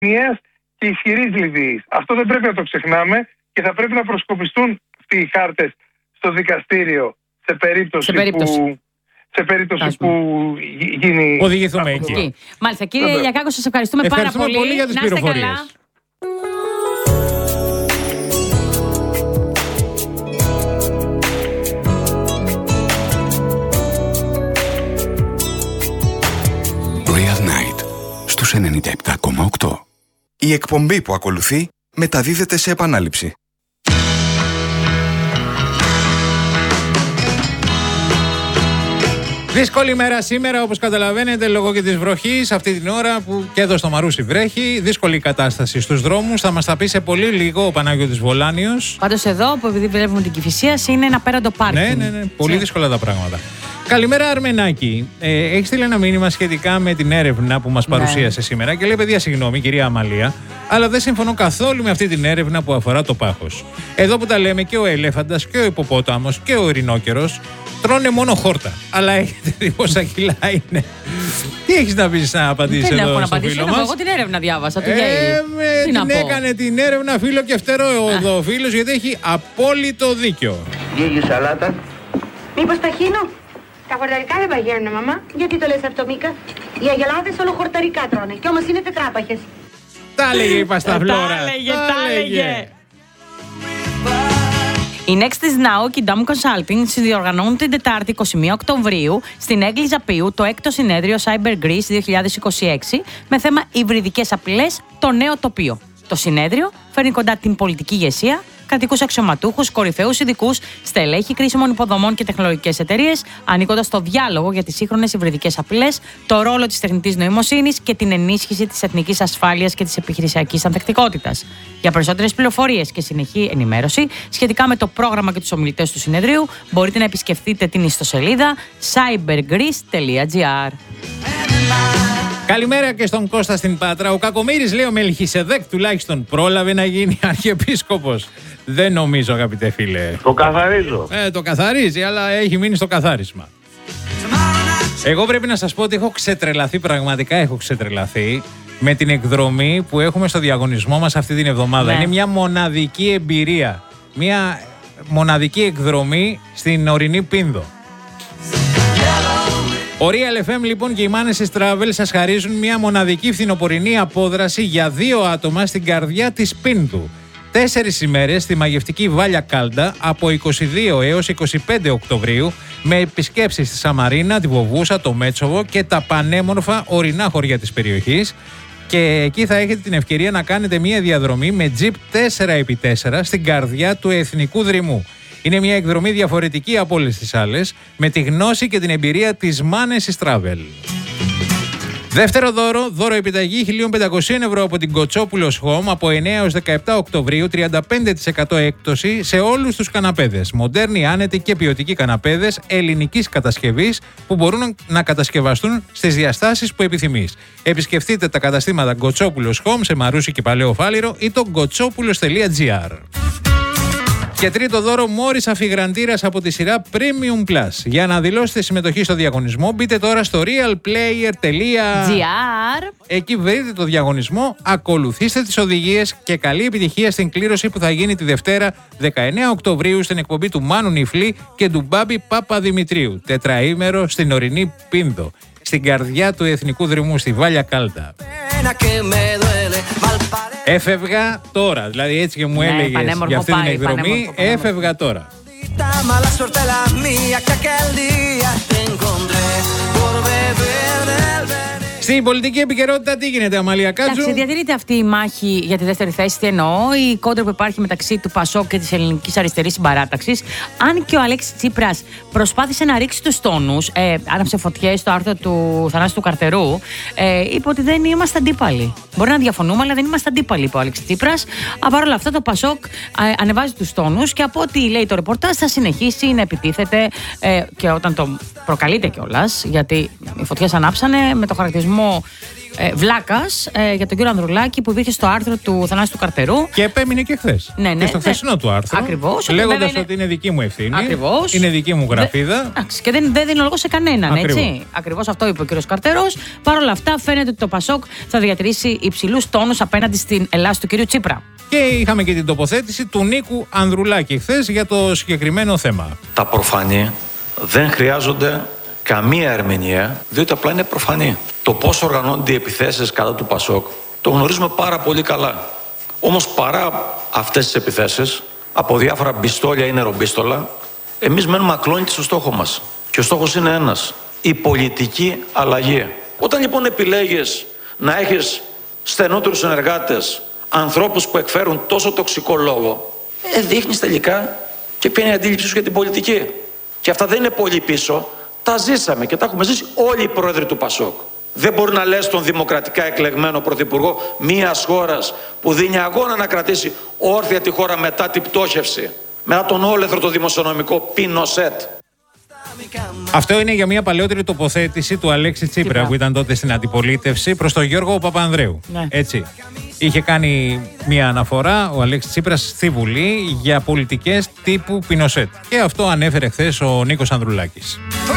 ενιαίας και ισχυρής Λιβύης. Αυτό δεν πρέπει να το ξεχνάμε και θα πρέπει να προσκοπιστούν αυτοί οι χάρτες στο δικαστήριο σε περίπτωση που γίνει. Οδηγηθούμε εκεί. Μάλιστα, κύριε Λιακάκο, σας ευχαριστούμε πάρα πολύ για τις πληροφορίες. Καλά. Real Night στους 97,8. Η εκπομπή που ακολουθεί μεταδίδεται σε επανάληψη. Δύσκολη μέρα σήμερα, όπως καταλαβαίνετε, λόγω και της βροχής, αυτή την ώρα που και εδώ στο Μαρούσι βρέχει. Δύσκολη κατάσταση στους δρόμους. Θα μας τα πει σε πολύ λίγο ο Παναγιώτης Βολάνιος. Πάντως εδώ, που επειδή βλέπουμε την Κηφισίας, είναι ένα πέραντο πάρκινγκ. Ναι. Πολύ δύσκολα τα πράγματα. Καλημέρα, Αρμενάκη. Έχει στείλει ένα μήνυμα σχετικά με την έρευνα που μας παρουσίασε σήμερα και λέει: παιδιά, συγγνώμη, κυρία Αμαλία, αλλά δεν συμφωνώ καθόλου με αυτή την έρευνα που αφορά το πάχος. Εδώ που τα λέμε και ο ελέφαντας και ο υποπόταμος και ο ειρηνόκερος τρώνε μόνο χόρτα. Αλλά έχετε δει πόσα κιλά είναι. Τι έχεις να πεις να απαντήσεις εδώ στο φίλο μας? Δεν έχω να απαντήσω, εγώ την έρευνα διάβασα. Την έκανε την έρευνα φίλο και φτερό ο φίλος, γιατί έχει απόλυτο δίκιο. Γίγη σαλάτα. Μήπως ταχύνω? Τα χορταρικά δεν παγαίνουν, μαμά. Γιατί το λες αυτό, Μίκα? Οι αγελάδες όλο χορταρικά τρώνε κι όμως είναι τετράπαχες. Τα έλεγε η Πασταβλόρα. Τα έλεγε. Η Next is Now και η Dam Consulting συνδιοργανώνουν την Τετάρτη 21 Οκτωβρίου στην Έγκλιζα Πίου το 6ο συνέδριο Cyber Greece 2026 με θέμα υβριδικές απειλές, το νέο τοπίο. Το συνέδριο φέρνει κοντά την πολιτική ηγεσία, κρατικούς αξιωματούχους, κορυφαίους ειδικούς, στελέχη κρίσιμων υποδομών και τεχνολογικές εταιρείες, ανοίγοντας το διάλογο για τις σύγχρονες υβριδικές απειλές, το ρόλο της τεχνητής νοημοσύνης και την ενίσχυση της εθνικής ασφάλειας και της επιχειρησιακής ανθεκτικότητας. Για περισσότερες πληροφορίες και συνεχή ενημέρωση σχετικά με το πρόγραμμα και τους ομιλητές του συνεδρίου, μπορείτε να επισκεφτείτε την ιστοσελίδα cybergreece.gr. Καλημέρα και στον Κώστα στην Πάτρα. Ο Κακομοίρης, λέει ο Μελχισεδέκ, τουλάχιστον πρόλαβε να γίνει αρχιεπίσκοπος. Δεν νομίζω, αγαπητέ φίλε. Το καθαρίζω. Το καθαρίζει, αλλά έχει μείνει στο καθάρισμα. Εγώ πρέπει να σας πω ότι έχω ξετρελαθεί, πραγματικά έχω ξετρελαθεί με την εκδρομή που έχουμε στο διαγωνισμό μας αυτή την εβδομάδα. Ναι. Είναι μια μοναδική εμπειρία. Μια μοναδική εκδρομή στην ορεινή Πίνδο. Ο Real FM λοιπόν και οι Μάνεσης Travel σας χαρίζουν μια μοναδική φθινοπορεινή απόδραση για 2 άτομα στην καρδιά της Πίνδου. 4 ημέρες στη μαγευτική Βάλια Κάλντα από 22 έως 25 Οκτωβρίου με επισκέψεις στη Σαμαρίνα, τη Βοβούσα, το Μέτσοβο και τα πανέμορφα ορεινά χωριά της περιοχής. Και εκεί θα έχετε την ευκαιρία να κάνετε μια διαδρομή με τζιπ 4x4 στην καρδιά του Εθνικού Δρυμού. Είναι μια εκδρομή διαφορετική από όλες τις άλλες, με τη γνώση και την εμπειρία της Μάνεσης Travel. Δεύτερο δώρο επιταγή 1.500 ευρώ από την Κοτσόπουλος Home από 9 έως 17 Οκτωβρίου, 35% έκπτωση σε όλους τους καναπέδες. Μοντέρνοι, άνετοι και ποιοτικοί καναπέδες ελληνικής κατασκευής που μπορούν να κατασκευαστούν στις διαστάσεις που επιθυμείς. Επισκεφτείτε τα καταστήματα Κοτσόπουλος Home σε Μαρούσι και Παλαιό Φάληρο ή το kotsopoulos.gr. Και τρίτο δώρο, Μόρις αφιγραντήρας από τη σειρά Premium Plus. Για να δηλώσετε συμμετοχή στο διαγωνισμό, μπείτε τώρα στο realplayer.gr. Εκεί βρείτε το διαγωνισμό, ακολουθήστε τις οδηγίες και καλή επιτυχία στην κλήρωση που θα γίνει τη Δευτέρα 19 Οκτωβρίου στην εκπομπή του Μάνου Νιφλή και του Μπάμπη Παπαδημητρίου. Τετραήμερο στην ορεινή Πίνδο, στην καρδιά του Εθνικού Δρυμού, στη Βάλια Κάλντα. Έφευγα τώρα, δηλαδή έτσι και μου έλεγες για αυτή την εκδρομή, έφευγα τώρα. Στην πολιτική επικαιρότητα τι γίνεται, Αμαλία Κάτσου? Εντάξει, διατηρείται αυτή η μάχη για τη δεύτερη θέση. Τι εννοώ, η κόντρα που υπάρχει μεταξύ του ΠΑΣΟΚ και της Ελληνικής Αριστερής Συμπαράταξης. Αν και ο Αλέξης Τσίπρας προσπάθησε να ρίξει τους τόνους, άναψε φωτιές στο άρθρο του Θανάση του Καρτερού, είπε ότι δεν είμαστε αντίπαλοι. Μπορεί να διαφωνούμε, αλλά δεν είμαστε αντίπαλοι, είπε ο Αλέξης Τσίπρας. Παρ' όλα αυτά, το ΠΑΣΟΚ ανεβάζει τους τόνους και από ό,τι λέει το ρεπορτάζ θα συνεχίσει να επιτίθεται και όταν το προκαλείται κιόλας, γιατί οι φωτιές ανάψανε με το χαρακτηρισμό βλάκας για τον κύριο Ανδρουλάκη που υπήρχε στο άρθρο του Θανάση του Καρτερού. Και επέμεινε και χθες. Ναι, και στο χθεσινό του άρθρο. Ακριβώς. Λέγοντας ότι είναι δική μου ευθύνη. Ακριβώς. Είναι δική μου γραφίδα. Και δεν δίνω λόγο σε κανέναν, Ακριβώς. έτσι. Ακριβώς αυτό είπε ο κύριος Καρτερός. Παρ' όλα αυτά, φαίνεται ότι το ΠΑΣΟΚ θα διατηρήσει υψηλούς τόνους απέναντι στην Ελλάδα του κύριου Τσίπρα. Και είχαμε και την τοποθέτηση του Νίκου Ανδρουλάκη χθες για το συγκεκριμένο θέμα. Τα προφανή δεν χρειάζονται καμία ερμηνεία, διότι απλά είναι προφανή. Το πώς οργανώνονται οι επιθέσεις κατά του ΠΑΣΟΚ το γνωρίζουμε πάρα πολύ καλά. Όμως παρά αυτές τις επιθέσεις, από διάφορα μπιστόλια ή νερομπίστολα, εμείς μένουμε ακλόνητοι στο στόχο μας. Και ο στόχος είναι ένας, η πολιτική αλλαγή. Όταν λοιπόν επιλέγεις να έχεις στενότερους συνεργάτες, ανθρώπους που εκφέρουν τόσο τοξικό λόγο, δείχνεις τελικά και ποια είναι η αντίληψή σου για την πολιτική. Και αυτά δεν είναι πολύ πίσω. Τα ζήσαμε και τα έχουμε ζήσει όλοι οι πρόεδροι του ΠΑΣΟΚ. Δεν μπορεί να λες τον δημοκρατικά εκλεγμένο πρωθυπουργό μιας χώρας που δίνει αγώνα να κρατήσει όρθια τη χώρα μετά την πτώχευση, μετά τον όλεθρο το δημοσιονομικό Πινοσέτ. Αυτό είναι για μια παλαιότερη τοποθέτηση του Αλέξη Τσίπρα που ήταν τότε στην αντιπολίτευση προς τον Γιώργο Παπανδρέου. Ναι. Έτσι. Είχε κάνει μια αναφορά ο Αλέξης Τσίπρας στη Βουλή για πολιτικές τύπου Πινοσέτ. Και αυτό ανέφερε χθες ο Νίκος Ανδρουλάκης.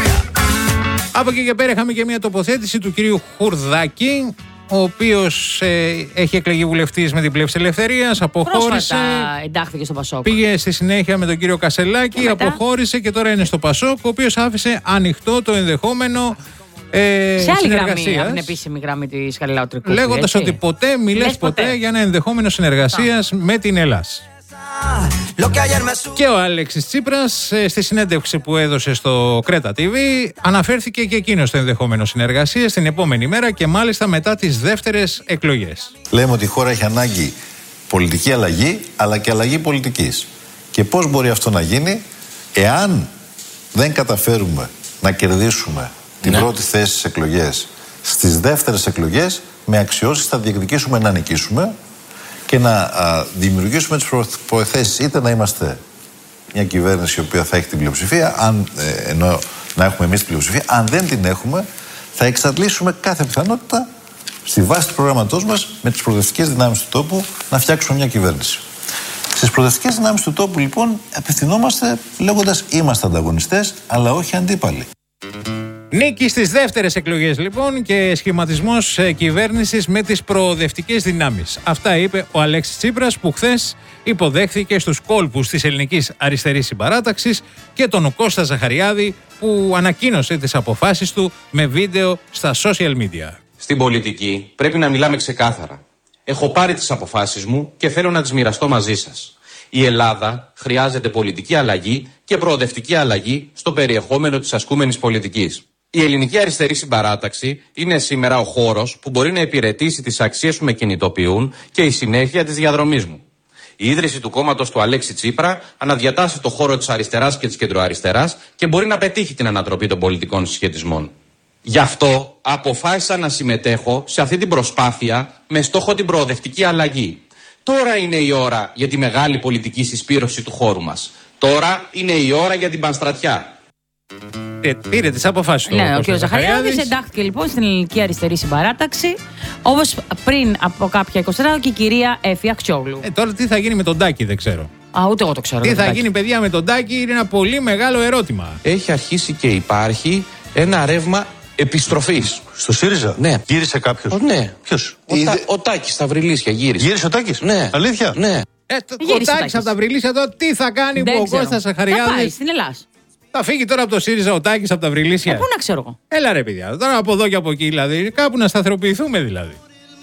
Από εκεί και πέρα είχαμε και μια τοποθέτηση του κυρίου Χουρδάκη, ο οποίος έχει εκλεγεί βουλευτής με την Πλεύση Ελευθερίας, αποχώρησε. Πρόσφατα εντάχθηκε στο ΠΑΣΟΚ. Πήγε στη συνέχεια με τον κύριο Κασελάκη, αποχώρησε και τώρα είναι στο ΠΑΣΟΚ, ο οποίος άφησε ανοιχτό το ενδεχόμενο σε άλλη γραμμή, συνεργασίας. από την επίσημη γραμμή της Γαλλιλάου Τρικούπη. Λέγοντας ότι ποτέ μιλές ποτέ για ένα ενδεχόμενο συνεργασίας με την Ελλάς. Και ο Αλέξης Τσίπρας στη συνέντευξη που έδωσε στο Κρέτα TV αναφέρθηκε και εκείνος στο ενδεχόμενο συνεργασίας την επόμενη μέρα και μάλιστα μετά τις δεύτερες εκλογές. Λέμε ότι η χώρα έχει ανάγκη πολιτική αλλαγή αλλά και αλλαγή πολιτικής. Και πώς μπορεί αυτό να γίνει εάν δεν καταφέρουμε να κερδίσουμε την πρώτη θέση στις εκλογές, στις δεύτερες εκλογές με αξιώσεις θα διεκδικήσουμε να νικήσουμε και να δημιουργήσουμε τις προϋποθέσεις είτε να είμαστε μια κυβέρνηση η οποία θα έχει την πλειοψηφία, ενώ να έχουμε εμείς την πλειοψηφία, αν δεν την έχουμε θα εξαντλήσουμε κάθε πιθανότητα στη βάση του προγραμματός μας με τις προοδευτικές δυνάμεις του τόπου να φτιάξουμε μια κυβέρνηση. Στις προοδευτικές δυνάμεις του τόπου λοιπόν απευθυνόμαστε λέγοντας είμαστε ανταγωνιστές αλλά όχι αντίπαλοι. Νίκη στις δεύτερες εκλογές λοιπόν και σχηματισμός κυβέρνησης με τις προοδευτικές δυνάμεις. Αυτά είπε ο Αλέξης Τσίπρας που χθες υποδέχθηκε στους κόλπους της ελληνικής αριστερής συμπαράταξης και τον Κώστα Ζαχαριάδη που ανακοίνωσε τις αποφάσεις του με βίντεο στα social media. Στην πολιτική πρέπει να μιλάμε ξεκάθαρα. Έχω πάρει τις αποφάσεις μου και θέλω να τις μοιραστώ μαζί σας. Η Ελλάδα χρειάζεται πολιτική αλλαγή και προοδευτική αλλαγή στο περιεχόμενο της ασκούμενης πολιτικής. Η ελληνική αριστερή συμπαράταξη είναι σήμερα ο χώρος που μπορεί να υπηρετήσει τις αξίες που με κινητοποιούν και η συνέχεια της διαδρομής μου. Η ίδρυση του κόμματος του Αλέξη Τσίπρα αναδιατάσσει το χώρο της αριστεράς και της κεντροαριστεράς και μπορεί να πετύχει την ανατροπή των πολιτικών συσχετισμών. Γι' αυτό αποφάσισα να συμμετέχω σε αυτή την προσπάθεια με στόχο την προοδευτική αλλαγή. Τώρα είναι η ώρα για τη μεγάλη πολιτική συσπήρωση του χώρου μας. Τώρα είναι η ώρα για την πανστρατιά. Πήρε τις αποφάσεις του. Ναι, ο κ. Ζαχαριάδης εντάχθηκε λοιπόν στην ελληνική αριστερή συμπαράταξη, όπως πριν από κάποια 24 και η κυρία Έφη Αξιόγλου. Τώρα τι θα γίνει με τον Τάκη δεν ξέρω. Ούτε εγώ το ξέρω. Τι θα γίνει παιδιά με τον Τάκη είναι ένα πολύ μεγάλο ερώτημα. Έχει αρχίσει και υπάρχει ένα ρεύμα επιστροφής. Στο ΣΥΡΙΖΑ? Ναι. Γύρισε κάποιος? Ναι. Ποιος? Ο Τάκης στα Βρυλίσια γύρισε. Γύρισε ο Τάκης? Ναι. Αλήθεια? Ναι. Ο Τάκης από τα Βρυλίσια τώρα τι θα κάνει που ο Κώστας Ζαχαριάδης. Θα πάει στην Ελλάδα. Θα φύγει τώρα από το ΣΥΡΙΖΑ ο Τάκης από τα Βρυλίσια. Πού να ξέρω εγώ. Έλα ρε παιδιά, τώρα από εδώ και από εκεί δηλαδή. Κάπου να σταθεροποιηθούμε δηλαδή.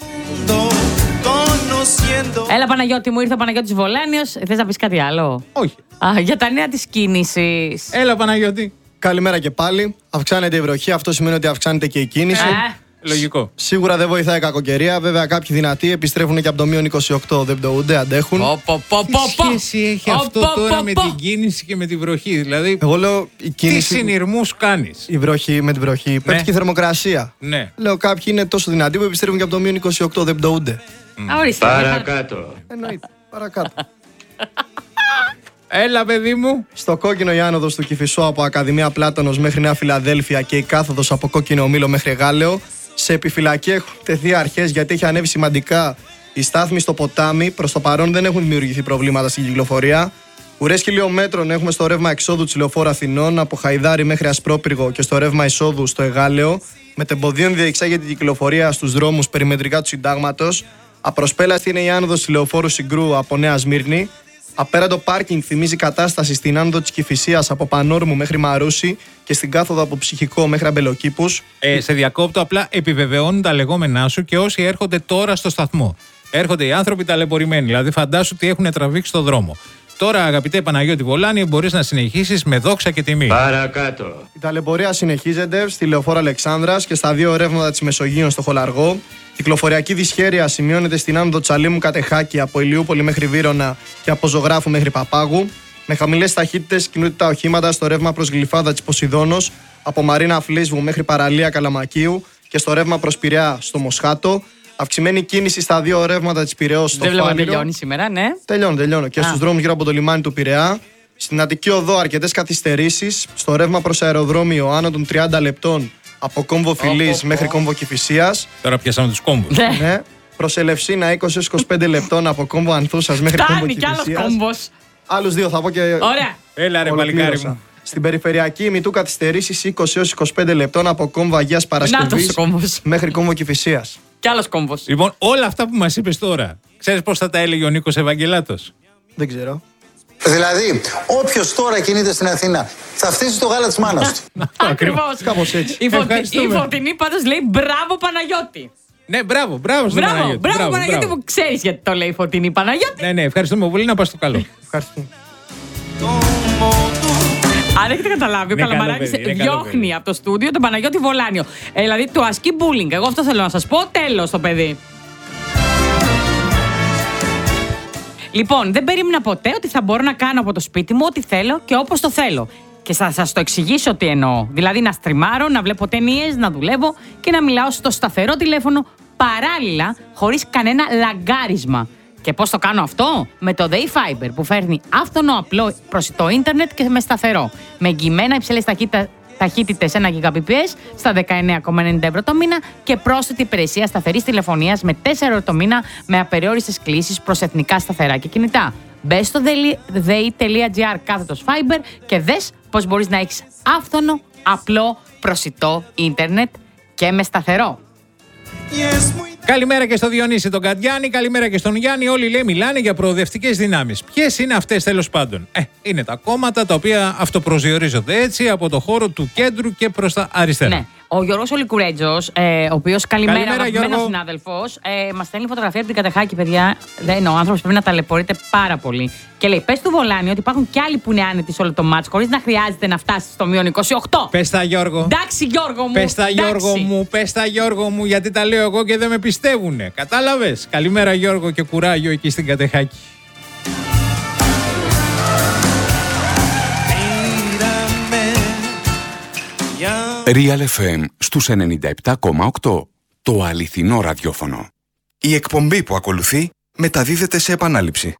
Έλα Παναγιώτη μου, ήρθε ο Παναγιώτης Βολάνιος. Θες να πεις κάτι άλλο? Όχι. Για τα νέα της κίνησης. Έλα Παναγιώτη. Καλημέρα και πάλι. Αυξάνεται η βροχή, αυτό σημαίνει ότι αυξάνεται και η κίνηση. Λογικό. Σίγουρα δεν βοηθάει η κακοκαιρία. Βέβαια, κάποιοι δυνατοί επιστρέφουν και από το μείον 28, δεν πτωούνται, αντέχουν. Τι σχέση έχει αυτό τώρα με την κίνηση και με τη βροχή, δηλαδή. Εγώ λέω η κίνηση. Τι συνειρμούς κάνεις? Η βροχή με τη βροχή. Πέφτει και η θερμοκρασία. Ναι. Λέω κάποιοι είναι τόσο δυνατοί που επιστρέφουν και από το μείον 28, δεν πτωούνται. Παρακάτω. Εννοείται. Παρακάτω. Έλα, παιδί μου. Στο κόκκινο η άνοδος του Κηφισό από Ακαδημία Πλάτωνος μέχρι Νέα Φιλαδέλφια και η κάθοδος από Κόκκινο Μήλο μέχρι Γάλεο. Σε επιφυλακή έχουν τεθεί αρχές γιατί έχει ανέβει σημαντικά η στάθμη στο ποτάμι. Προς το παρόν δεν έχουν δημιουργηθεί προβλήματα στην κυκλοφορία. Ουρές χιλιόμετρων έχουμε στο ρεύμα εξόδου της Λεωφόρου Αθηνών από Χαϊδάρι μέχρι Ασπρόπυργο και στο ρεύμα εισόδου στο Εγάλεο. Μετεμποδίων διεξάγεται η κυκλοφορία στους δρόμους περιμετρικά του Συντάγματος. Απροσπέλαστη είναι η άνοδος της Λεωφόρου Συγκρού από Νέα Σμύρνη. Απέραντο πάρκινγκ θυμίζει κατάσταση στην άνοδο της Κηφισίας από Πανόρμου μέχρι Μαρούσι και στην κάθοδο από Ψυχικό μέχρι Αμπελοκήπους. Σε διακόπτω, απλά επιβεβαιώνουν τα λεγόμενά σου και όσοι έρχονται τώρα στο σταθμό. Έρχονται οι άνθρωποι ταλαιπωρημένοι, δηλαδή φαντάσου ότι έχουν τραβήξει στο δρόμο. Τώρα, αγαπητέ Παναγιώτη Βολάνη, μπορείς να συνεχίσεις με δόξα και τιμή. Παρακάτω. Η ταλαιπωρία συνεχίζεται στη Λεωφόρο Αλεξάνδρας και στα δύο ρεύματα της Μεσογείων στο Χολαργό. Κυκλοφοριακή δυσχέρεια σημειώνεται στην άνοδο Τσαλίμου Κατεχάκη από Ηλιούπολη μέχρι Βύρωνα και από Ζωγράφου μέχρι Παπάγου. Με χαμηλές ταχύτητες κινούνται τα οχήματα στο ρεύμα προς Γλυφάδα της Ποσειδώνος, από Μαρίνα Φλίσβου μέχρι Παραλία Καλαμακίου και στο ρεύμα προς Πειραιά στο Μοσχάτο. Αυξημένη κίνηση στα δύο ρεύματα της Πειραιώς στο Φάληρο. Δεν βλέπω τελειώνει σήμερα, ναι. Τελειώνω. Και στους δρόμους γύρω από το λιμάνι του Πειραιά. Στην Αττική Οδό αρκετές καθυστερήσεις. Στο ρεύμα προς αεροδρόμιο άνω των 30 λεπτών από κόμβο Φιλής μέχρι κόμβο Κηφισίας. Τώρα πιάσαμε τους κόμβους. Ναι. Προς Ελευσίνα 20-25 λεπτών από κόμβο Ανθούσας μέχρι κόμβο Κηφισίας. Φτάνει κι άλλος κόμβος. Άλλους δύο θα πω και. Ωραία. Έλα ρε παλικάρι μου. Στην περιφερειακή ημιτού καθυστερήσεις 20-25 λεπτών από κόμβο Αγίας Παρασκευής μέχρι κόμβο Κηφισίας. Κι άλλος κόμβος. Λοιπόν, όλα αυτά που μας είπες τώρα, ξέρεις πώς θα τα έλεγε ο Νίκος Ευαγγελάτος? Δεν ξέρω. Δηλαδή, όποιος τώρα κινείται στην Αθήνα θα φτύσει το γάλα της μάνας του. Ακριβώς. Κάπως έτσι. Η Φωτεινή πάντως λέει μπράβο Παναγιώτη. Ναι, μπράβο στον Παναγιώτη. Μπράβο Παναγιώτη που ξέρεις γιατί το λέει η Φωτεινή Παναγιώτη. Ναι, ευχαριστούμε πολύ, να πας στο καλό. Ευχαριστούμε. Αν έχετε καταλάβει, ο Καλαμαράκης διώχνει από το στούντιο τον Παναγιώτη Βολάνιο. Δηλαδή του ασκεί bullying. Εγώ αυτό θέλω να σας πω. Τέλος το παιδί. Λοιπόν, δεν περίμενα ποτέ ότι θα μπορώ να κάνω από το σπίτι μου ό,τι θέλω και όπως το θέλω. Και θα σας το εξηγήσω τι εννοώ. Δηλαδή να στριμάρω, να βλέπω ταινίες, να δουλεύω και να μιλάω στο σταθερό τηλέφωνο παράλληλα, χωρίς κανένα λαγκάρισμα. Και πώς το κάνω αυτό? Με το Day Fiber που φέρνει άφθονο απλό προσιτό ίντερνετ και με σταθερό. Με εγγυημένα υψηλές ταχύτητες 1 Gbps στα 19,90 ευρώ το μήνα και πρόσθετη υπηρεσία σταθερής τηλεφωνίας με 4 ευρώ το μήνα με απεριόριστες κλήσεις προς εθνικά σταθερά και κινητά. Μπες στο dei.gr/fiber και δες πώς μπορείς να έχεις άφθονο, απλό, προσιτό ίντερνετ και με σταθερό. Καλημέρα και στο Διονύση τον Καντιάνη, καλημέρα και στον Γιάννη. Όλοι λέει μιλάνε για προοδευτικές δυνάμεις. Ποιες είναι αυτές τέλος πάντων? Είναι τα κόμματα τα οποία αυτοπροσδιορίζονται έτσι από το χώρο του κέντρου και προς τα αριστερά. Ναι. Ο Γιώργος Ολικουρέτζος, ο οποίος καλημέρα αγαπημένος συνάδελφος, μας στέλνει φωτογραφία από την Κατεχάκη, παιδιά. Ο άνθρωπος πρέπει να ταλαιπωρείται πάρα πολύ. Και λέει: πες του Βολάνη ότι υπάρχουν κι άλλοι που είναι άνετοι σε όλο το μάτς, χωρίς να χρειάζεται να φτάσει στο μείον 28. Πες τα Γιώργο. Εντάξει, Γιώργο μου. Πες τα Γιώργο μου, γιατί τα λέω εγώ και δεν με πιστεύουνε. Κατάλαβες? Καλημέρα Γιώργο και κουράγιο εκεί στην Κατεχάκη. Real FM στους 97,8. Το αληθινό ραδιόφωνο. Η εκπομπή που ακολουθεί μεταδίδεται σε επανάληψη.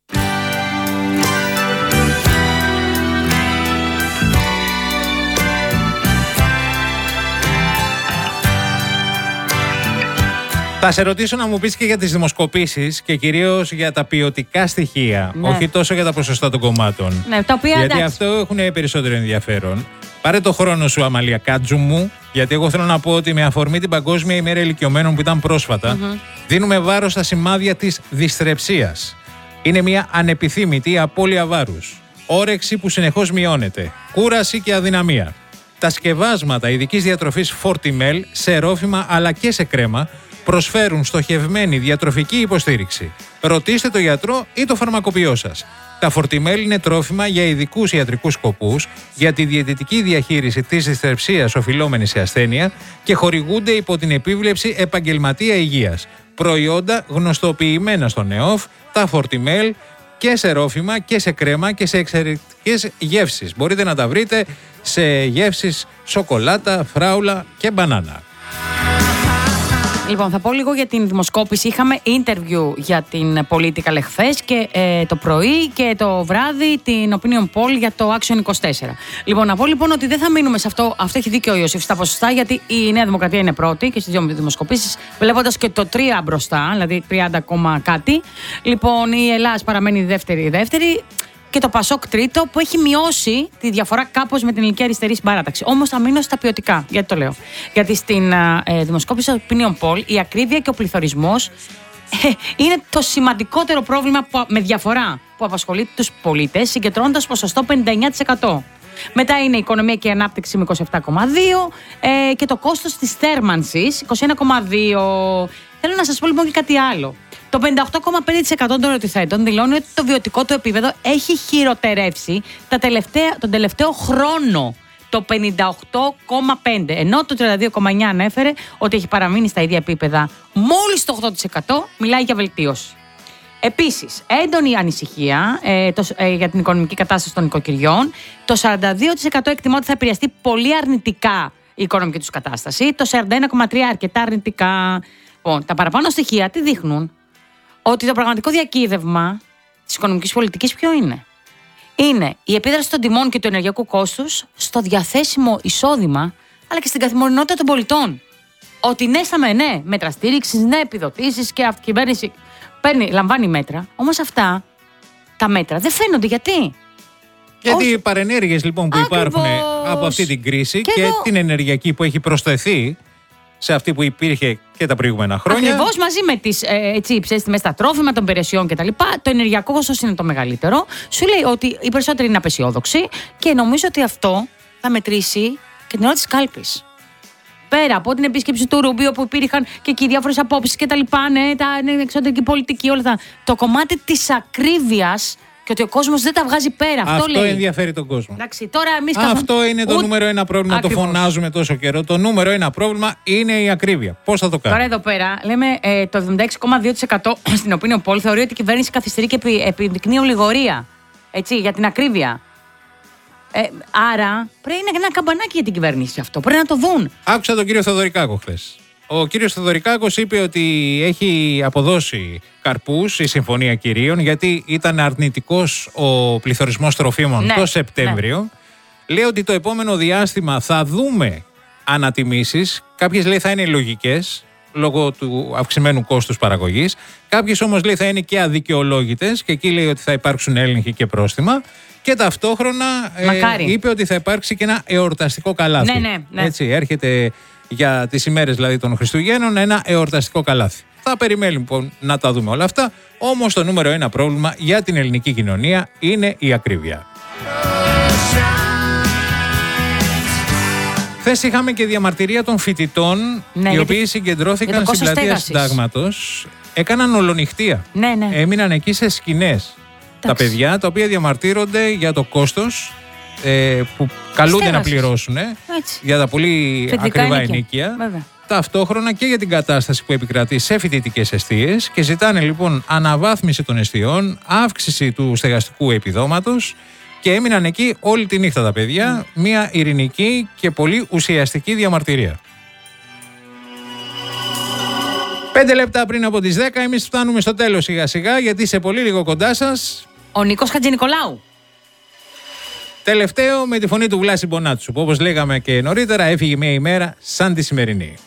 Θα σε ρωτήσω να μου πεις και για τις δημοσκοπήσεις και κυρίως για τα ποιοτικά στοιχεία, ναι. Όχι τόσο για τα ποσοστά των κομμάτων. Ναι, τα οποία, γιατί αυτό έχουν περισσότερο ενδιαφέρον. Πάρε το χρόνο σου, Αμαλία Κάτζου μου, γιατί εγώ θέλω να πω ότι με αφορμή την Παγκόσμια ημέρα ηλικιωμένων που ήταν πρόσφατα, δίνουμε βάρος στα σημάδια της δυσθρεψίας. Είναι μια ανεπιθύμητη απώλεια βάρους. Όρεξη που συνεχώς μειώνεται. Κούραση και αδυναμία. Τα σκευάσματα ειδικής διατροφής Fortimel σε ρόφημα αλλά και σε κρέμα προσφέρουν στοχευμένη διατροφική υποστήριξη. Ρωτήστε το γιατρό ή το φαρμακοποιό σας. Τα Fortimel είναι τρόφιμα για ειδικούς ιατρικούς σκοπούς, για τη διαιτητική διαχείριση της δυσθρεψίας οφειλόμενης σε ασθένεια και χορηγούνται υπό την επίβλεψη επαγγελματία υγείας. Προϊόντα γνωστοποιημένα στο ΝΕΟΦ, τα Fortimel και σε ρόφημα και σε κρέμα και σε εξαιρετικές γεύσεις. Μπορείτε να τα βρείτε σε γεύσεις σοκολάτα, φράουλα και μπανάνα. Λοιπόν, θα πω λίγο για την δημοσκόπηση. Είχαμε interview για την Political εχθές και το πρωί και το βράδυ την Opinion Poll για το Action 24. Λοιπόν, να πω λοιπόν ότι δεν θα μείνουμε σε αυτό. Αυτό έχει δίκιο ο Ιωσήφ στα ποσοστά, γιατί η Νέα Δημοκρατία είναι πρώτη και στις δύο δημοσκοπήσεις, βλέποντας και το 3 μπροστά, δηλαδή 30, κάτι. Λοιπόν, η Ελλάδα παραμένει δεύτερη. Και το Πασόκ τρίτο, που έχει μειώσει τη διαφορά κάπως με την ελληνική αριστερή συμπαράταξη. Όμως θα μείνω στα ποιοτικά. Γιατί το λέω? Γιατί στην δημοσκόπηση Opinion Poll η ακρίβεια και ο πληθωρισμός είναι το σημαντικότερο πρόβλημα με διαφορά που απασχολεί τους πολίτες, συγκεντρώνοντας ποσοστό 59%. Μετά είναι η οικονομία και η ανάπτυξη με 27,2% και το κόστος της θέρμανσης 21,2%. Θέλω να σας πω λοιπόν και κάτι άλλο. Το 58,5% των ερωτηθέντων δηλώνει ότι το βιωτικό του επίπεδο έχει χειροτερεύσει τον τελευταίο χρόνο. Το 58,5%. Ενώ το 32,9% ανέφερε ότι έχει παραμείνει στα ίδια επίπεδα. Μόλις το 8% μιλάει για βελτίωση. Επίσης, έντονη ανησυχία για την οικονομική κατάσταση των νοικοκυριών. Το 42% εκτιμά ότι θα επηρεαστεί πολύ αρνητικά η οικονομική τους κατάσταση. Το 41,3% αρκετά αρνητικά. Λοιπόν, τα παραπάνω στοιχεία τι δείχνουν? Ότι το πραγματικό διακύβευμα της οικονομικής πολιτικής ποιο είναι? Είναι η επίδραση των τιμών και του ενεργειακού κόστους στο διαθέσιμο εισόδημα, αλλά και στην καθημερινότητα των πολιτών. Ότι ναι, μέτρα στήριξης, ναι, επιδοτήσεις και αυτή η κυβέρνηση λαμβάνει μέτρα. Όμως αυτά τα μέτρα δεν φαίνονται. Γιατί? Γιατί οι παρενέργειες λοιπόν που υπάρχουν από αυτή την κρίση και την ενεργειακή που έχει προσθεθεί σε αυτή που υπήρχε και τα προηγούμενα χρόνια. Ακριβώς, μαζί με τις υψηλές τιμές στα τρόφιμα, των υπηρεσιών κτλ. Το ενεργειακό κόστος είναι το μεγαλύτερο. Σου λέει ότι οι περισσότεροι είναι απεσιόδοξοι και νομίζω ότι αυτό θα μετρήσει και την ώρα της κάλπης. Πέρα από την επίσκεψη του Ρούμπιο που υπήρχαν και εκεί διάφορες απόψεις και τα λοιπά, ναι, τα εξωτερική πολιτική, όλα αυτά. Το κομμάτι της ακρίβειας και ότι ο κόσμος δεν τα βγάζει πέρα. Αυτό ενδιαφέρει τον κόσμο. Εντάξει, τώρα εμείς αυτό είναι το νούμερο ένα πρόβλημα. Ακριβώς. Το φωνάζουμε τόσο καιρό. Το νούμερο ένα πρόβλημα είναι η ακρίβεια. Πώς θα το κάνουμε? Τώρα εδώ πέρα λέμε το 76,2% στην Opinion Poll θεωρεί ότι η κυβέρνηση καθυστερεί και επιδεικνύει ολιγορία. Έτσι, για την ακρίβεια. Άρα πρέπει να είναι ένα καμπανάκι για την κυβέρνηση αυτό. Πρέπει να το δουν. Άκουσα τον κύριο Θεοδωρικάκο χθες. Ο κύριος Θεοδωρικάκος είπε ότι έχει αποδώσει καρπούς η Συμφωνία Κυρίων, γιατί ήταν αρνητικός ο πληθωρισμός τροφίμων το Σεπτέμβριο. Ναι. Λέει ότι το επόμενο διάστημα θα δούμε ανατιμήσεις. Κάποιες λέει θα είναι λογικές λόγω του αυξημένου κόστους παραγωγής. Κάποιες όμως λέει θα είναι και αδικαιολόγητες και εκεί λέει ότι θα υπάρξουν έλεγχοι και πρόστιμα. Και ταυτόχρονα είπε ότι θα υπάρξει και ένα εορταστικό καλάθι. Ναι. Έτσι, έρχεται για τις ημέρες δηλαδή των Χριστουγέννων ένα εορταστικό καλάθι. Θα περιμένουμε λοιπόν να τα δούμε όλα αυτά. Όμως το νούμερο ένα πρόβλημα για την ελληνική κοινωνία είναι η ακρίβεια. Χθες είχαμε και διαμαρτυρία των φοιτητών, οι οποίοι συγκεντρώθηκαν στην πλατεία Συντάγματος. Έκαναν ολονυχτία. Έμειναν εκεί σε σκηνές. Τα παιδιά τα οποία διαμαρτύρονται για το κόστος που καλούνται να πληρώσουν για τα πολύ ακριβά ενοίκια. Ταυτόχρονα και για την κατάσταση που επικρατεί σε φοιτητικές εστίες και ζητάνε λοιπόν αναβάθμιση των εστιών, αύξηση του στεγαστικού επιδόματος και έμειναν εκεί όλη τη νύχτα τα παιδιά. Μια ειρηνική και πολύ ουσιαστική διαμαρτυρία. 5 λεπτά πριν από τις 10 εμείς φτάνουμε στο τέλος σιγά σιγά, γιατί σε πολύ λίγο κοντά σας ο Νίκος Χατζηνικολάου. Τελευταίο με τη φωνή του Βλάση Μπονάτσου, που όπως λέγαμε και νωρίτερα έφυγε μια ημέρα σαν τη σημερινή.